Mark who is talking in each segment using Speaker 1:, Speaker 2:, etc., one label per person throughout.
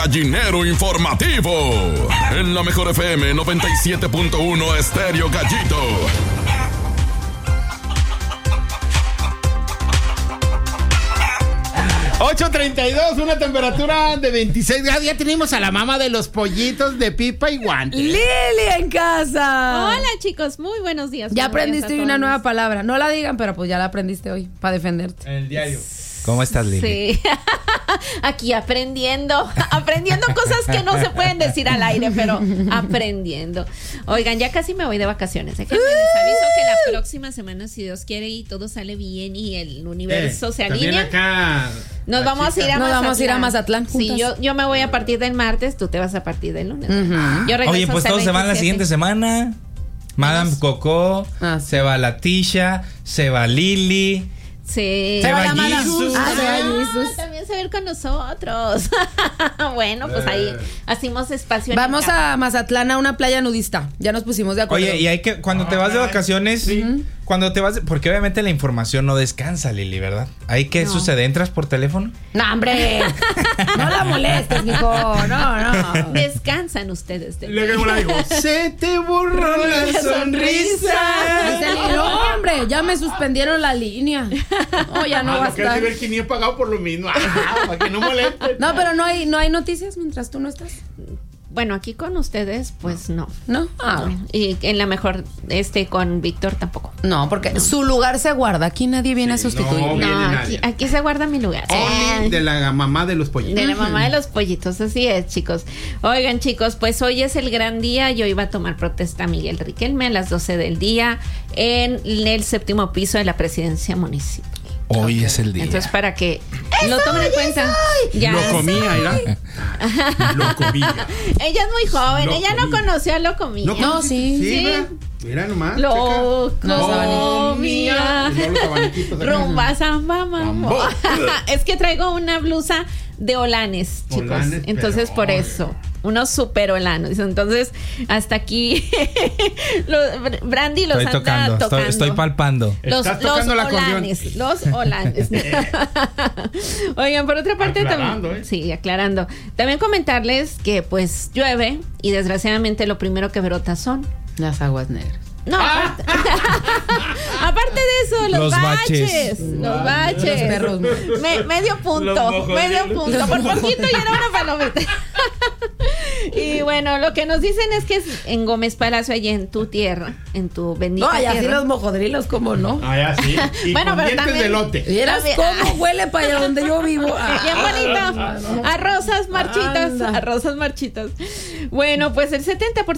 Speaker 1: Gallinero Informativo. En la Mejor FM 97.1 Estéreo Gallito.
Speaker 2: ...8:32, una temperatura de 26 grados. Ya tenemos a la mamá de los pollitos de pipa y guante.
Speaker 3: ¡Lili en casa!
Speaker 4: Hola, chicos, muy buenos días.
Speaker 3: Ya aprendiste hoy una nueva palabra. No la digan, pero pues ya la aprendiste hoy para defenderte.
Speaker 2: En el diario.
Speaker 5: ¿Cómo estás, Lili?
Speaker 4: Sí. Aquí aprendiendo cosas que no se pueden decir al aire, pero aprendiendo. Oigan, ya casi me voy de vacaciones. Déjenme les aviso que la próxima semana, si Dios quiere y todo sale bien y el universo se alinea,
Speaker 2: acá
Speaker 4: nos vamos a ir a Mazatlán.
Speaker 3: Nos vamos a ir a Mazatlán
Speaker 4: juntas. Sí, yo me voy a partir del martes, tú te vas a partir del lunes. Yo regreso.
Speaker 5: Oye, pues todos se van la siguiente semana. Madame Coco, se va la Tisha, se va Lili.
Speaker 4: Sí.
Speaker 5: Se va Jesus.
Speaker 4: También se va a ir con nosotros. Bueno, pues ahí hacemos espacio.
Speaker 3: Vamos a Mazatlán a una playa nudista. Ya nos pusimos de acuerdo.
Speaker 5: Oye, y hay que, cuando te vas de vacaciones, cuando te vas, porque obviamente la información no descansa, Lili, ¿verdad? ¿Ahí qué sucede? ¿Entras por teléfono?
Speaker 3: No, hombre. No la molestes, mijo. No.
Speaker 4: Descansan ustedes.
Speaker 2: Luego la digo, se te borró la sonrisa.
Speaker 3: Dice, no, hombre, ya me suspendieron la línea. No, ya no va a estar.
Speaker 2: Ver que ni he pagado por lo mismo. Para que no moleste.
Speaker 3: No, pero no hay noticias mientras tú no estás.
Speaker 4: Bueno, aquí con ustedes, pues no.
Speaker 3: ¿No?
Speaker 4: Y en la mejor, con Víctor tampoco.
Speaker 3: No, porque su lugar se guarda. Aquí nadie viene a sustituir.
Speaker 4: No, aquí se guarda mi lugar.
Speaker 2: De la mamá de los pollitos.
Speaker 4: De la mamá de los pollitos, así es, chicos. Oigan, chicos, pues hoy es el gran día. Yo iba a tomar protesta Miguel Riquelme a las 12 del día en el 7º piso de la presidencia municipal.
Speaker 5: Hoy es el día.
Speaker 4: Entonces, para que lo tomen en cuenta.
Speaker 2: Ya lo comía, ¿verdad? Lo comía.
Speaker 4: Ella es muy joven, ella no conoció a Lo Comía.
Speaker 3: No, sí.
Speaker 2: Mira nomás.
Speaker 4: Lo comía. Rumba samba mambo. Es que traigo una blusa de holanes, chicos. Entonces, por eso. Unos super holanos. Entonces, hasta aquí Brandy los anda tocando.
Speaker 5: Estoy palpando.
Speaker 4: Los holanes. Los holanes. Oigan, por otra parte también. Sí, aclarando. También comentarles que pues llueve y desgraciadamente lo primero que brota son
Speaker 3: las aguas negras.
Speaker 4: No, aparte de eso, los baches. Los baches.
Speaker 3: Los perros.
Speaker 4: Medio punto. Por poquito ya era una palomita. Y bueno, lo que nos dicen es que es en Gómez Palacio, allá en tu tierra, en tu bendita tierra.
Speaker 3: No, allá sí los mojodrilos, ¿cómo no?
Speaker 2: Allá sí. Y bueno, con dientes de elote.
Speaker 3: ¿Vieras cómo huele para allá donde yo vivo?
Speaker 4: Bien bonito. A rosas marchitas. Bueno, pues el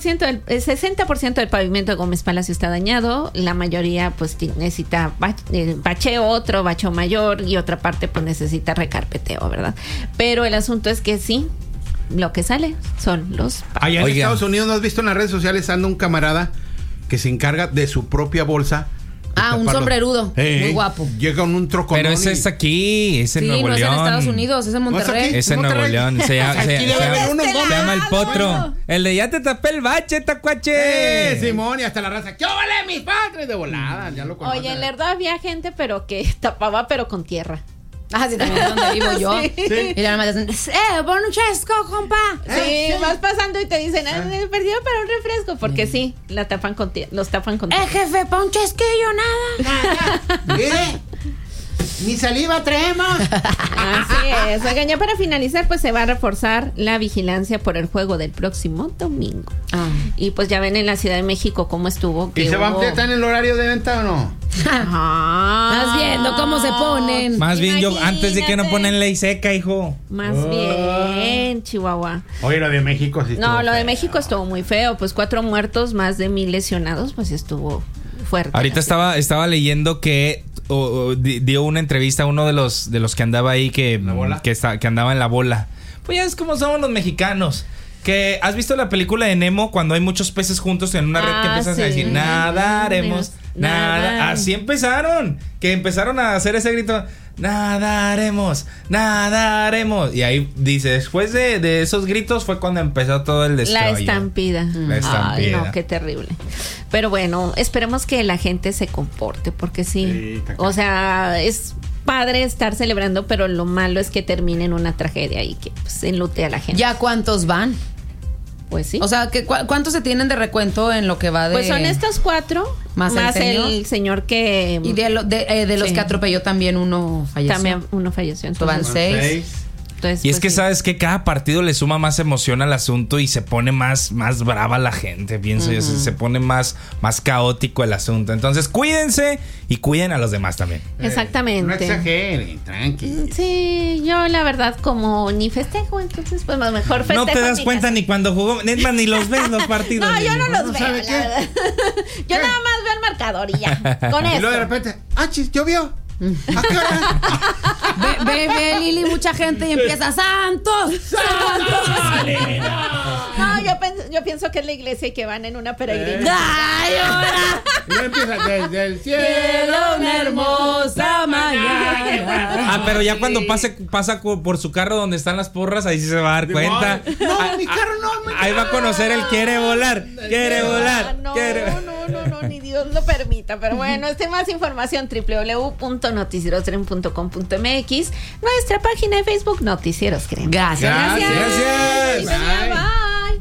Speaker 4: 60% del pavimento de Gómez Palacio está dañado. La mayoría pues necesita bacheo, otro bacheo mayor y otra parte pues necesita recarpeteo, ¿verdad? Pero el asunto es que sí, lo que sale son los...
Speaker 2: Allá en Estados Unidos, ¿no has visto en las redes sociales? Anda un camarada que se encarga de su propia bolsa.
Speaker 3: Un sombrerudo. Muy guapo.
Speaker 2: Llega con un trocón.
Speaker 5: Pero ese es aquí, es en Nuevo León.
Speaker 3: Sí, no es en Estados Unidos, es en Monterrey.
Speaker 5: Es en Nuevo León. Se llama el Potro. El de ya te tapé el bache, tacuache.
Speaker 2: Simón, y hasta la raza. ¡Qué vale mis padres! De volada, ya lo conozco.
Speaker 4: Oye, en verdad había gente, pero que tapaba, pero con tierra.
Speaker 3: Sí, también es donde vivo yo.
Speaker 4: Sí.
Speaker 3: Y la mamá dicen, bonchesco, compa.
Speaker 4: Sí, vas pasando y te dicen, perdido para un refresco. Porque sí, los tapan con tierra.
Speaker 3: Jefe, pa' un chesquillo, nada.
Speaker 2: Mire, ni saliva traemos.
Speaker 4: Así es. Oigan, ya para finalizar, pues se va a reforzar la vigilancia por el juego del próximo domingo. Y pues ya ven en la Ciudad de México cómo estuvo.
Speaker 2: ¿Y se va a ampliar en el horario de venta o no?
Speaker 3: Estás viendo cómo se ponen.
Speaker 5: Más bien yo, antes de que no ponen ley seca, hijo.
Speaker 4: Más bien, Chihuahua.
Speaker 2: Oye, lo de México sí estuvo
Speaker 4: No, lo de
Speaker 2: feo.
Speaker 4: México estuvo muy feo. Pues 4 muertos, más de 1,000 lesionados, pues estuvo fuerte.
Speaker 5: Ahorita estaba leyendo que dio una entrevista a uno de los que andaba ahí que andaba en la bola. Pues ya es como somos los mexicanos. Que ¿has visto la película de Nemo cuando hay muchos peces juntos en una red que empiezan a decir nadaremos, nada? Así empezaron. Que empezaron a hacer ese grito. nadaremos. Y ahí dice, después de esos gritos fue cuando empezó todo el destroyer.
Speaker 4: La estampida. Ay, no, qué terrible. Pero bueno, esperemos que la gente se comporte, porque sí o sea, es padre estar celebrando, pero lo malo es que termine en una tragedia y que pues, enlute a la gente.
Speaker 3: ¿Ya cuántos van?
Speaker 4: Pues sí.
Speaker 3: O sea, ¿cuántos se tienen de recuento en lo que va de...?
Speaker 4: Pues son estos 4, más el señor que...
Speaker 3: Y de los que atropelló también uno falleció.
Speaker 4: También uno falleció.
Speaker 3: Entonces, van 6.
Speaker 4: Entonces,
Speaker 5: y es
Speaker 4: pues,
Speaker 5: que sabes que cada partido le suma más emoción al asunto y se pone más brava la gente, pienso yo, se pone más caótico el asunto. Entonces cuídense y cuiden a los demás también.
Speaker 4: Exactamente.
Speaker 2: No exageren, tranqui.
Speaker 4: Sí, yo la verdad como ni festejo, entonces pues mejor festejo.
Speaker 5: No te das cuenta ni cuando jugó, ni los ves los partidos.
Speaker 4: No, yo no los veo.
Speaker 2: ¿Sabe qué?
Speaker 4: Yo nada más veo el marcador y ya. Con
Speaker 2: Y
Speaker 4: eso.
Speaker 2: luego de repente, chis, llovió.
Speaker 3: Ve, Lili, mucha gente y empieza ¡Santos!
Speaker 4: No, yo pienso que es la iglesia y que van en una peregrinación.
Speaker 3: ¡Ay, ahora!
Speaker 2: Y luego empieza desde el cielo
Speaker 3: Una hermosa mañana.
Speaker 5: Pero ya cuando pasa por su carro donde están las porras, ahí sí se va a dar cuenta.
Speaker 2: No, mi carro no.
Speaker 5: Ahí va a conocer el quiere volar.
Speaker 4: No, ni Dios lo permita. Pero bueno, más información www.noticieroscreen.com.mx, nuestra página de Facebook Noticieros Creen.
Speaker 3: Gracias.
Speaker 4: Bye.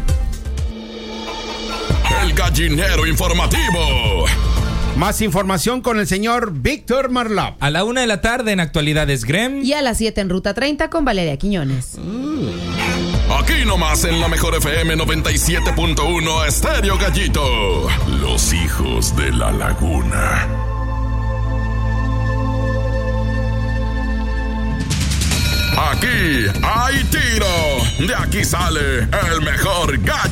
Speaker 1: El gallinero informativo.
Speaker 2: Más información con el señor Víctor Marlap.
Speaker 5: A la 1 de la tarde en Actualidades Grem.
Speaker 3: Y a las 7 en Ruta 30 con Valeria Quiñones.
Speaker 1: Aquí nomás en la mejor FM 97.1 Estéreo Gallito. Los hijos de la laguna. Aquí hay tiro. De aquí sale el mejor gallo.